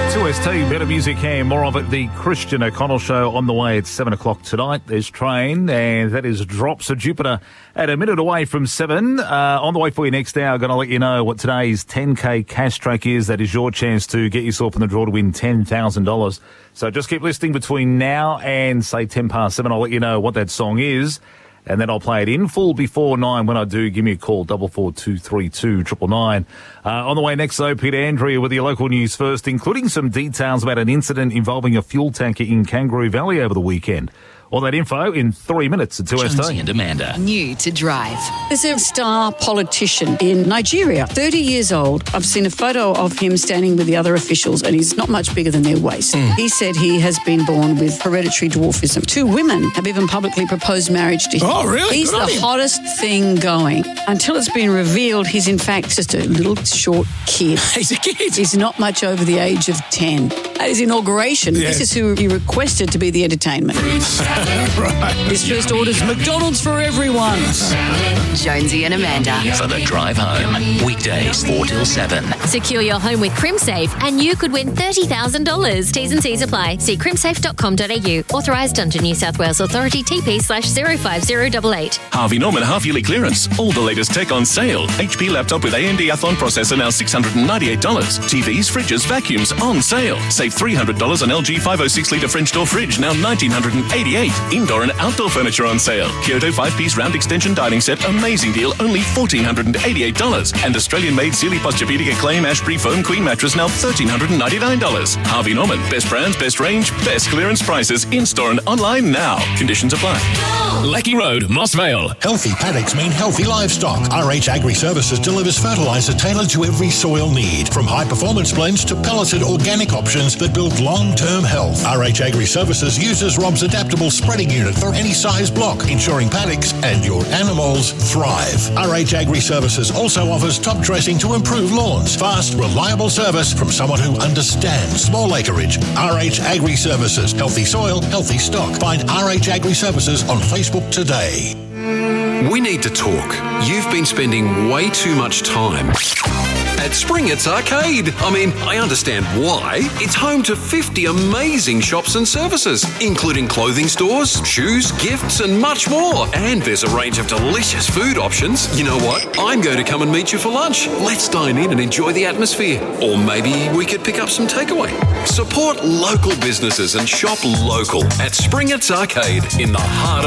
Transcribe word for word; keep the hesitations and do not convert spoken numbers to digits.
two S T, better music here, more of it. The Christian O'Connell Show on the way at seven o'clock tonight. There's Train, and that is Drops of Jupiter at a minute away from seven. Uh, on the way for you next hour, going to let you know what today's ten K cash track is. That is your chance to get yourself in the draw to win ten thousand dollars. So just keep listening between now and, say, ten past seven. I'll let you know what that song is. And then I'll play it in full before nine. When I do, give me a call, double four two three two triple nine. Uh, on the way next, though, Peter Andrea with your local news first, including some details about an incident involving a fuel tanker in Kangaroo Valley over the weekend. All that info in three minutes at two S T. Jonesy and Amanda. New to drive. There's a star politician in Nigeria, thirty years old. I've seen a photo of him standing with the other officials, and he's not much bigger than their waist. Mm. He said he has been born with hereditary dwarfism. Two women have even publicly proposed marriage to him. Oh, really? He's Good the hottest thing going. Until it's been revealed, he's in fact just a little short kid. He's a kid. He's not much over the age of ten. At his inauguration, Yes. this is who he requested to be the entertainment. Right. His first order's McDonald's for everyone. Jonesy and Amanda. For the drive home. Weekdays four till seven. Secure your home with CrimSafe and you could win thirty thousand dollars. T's and C's apply. See crimsafe dot com dot a u. Authorised under New South Wales Authority T P slash zero five zero eight eight. Harvey Norman half-yearly clearance. All the latest tech on sale. H P laptop with A M D Athlon processor now six hundred ninety-eight dollars. T Vs, fridges, vacuums on sale. Save three hundred dollars on L G five oh six litre French door fridge now one thousand nine hundred eighty-eight dollars. Indoor and outdoor furniture on sale. Kyoto five-piece round extension dining set. Amazing deal. Only one thousand four hundred eighty-eight dollars. And Australian-made Sealy Posturepedic Acclaim Ashbury Foam Queen Mattress now one thousand three hundred ninety-nine dollars. Harvey Norman. Best brands, best range, best clearance prices. In-store and online now. Conditions apply. Lecky Road, Moss Vale. Healthy paddocks mean healthy livestock. R H Agri Services delivers fertiliser tailored to every soil need. From high-performance blends to pelleted organic options that build long-term health. R H Agri Services uses Rob's adaptable spreading unit for any size block, ensuring paddocks and your animals thrive. R H Agri Services also offers top dressing to improve lawns. Fast, reliable service from someone who understands small acreage. R H Agri Services. Healthy soil, healthy stock. Find R H Agri Services on Facebook today. We need to talk. You've been spending way too much time at Springett's Arcade. I mean, I understand why. It's home to fifty amazing shops and services, including clothing stores, shoes, gifts, and much more. And there's a range of delicious food options. You know what? I'm going to come and meet you for lunch. Let's dine in and enjoy the atmosphere. Or maybe we could pick up some takeaway. Support local businesses and shop local at Springett's Arcade in the heart of